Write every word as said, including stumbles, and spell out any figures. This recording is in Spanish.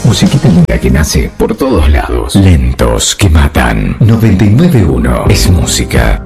Musiquita linda que nace por todos lados. Lentos que matan. noventa y nueve punto uno es música.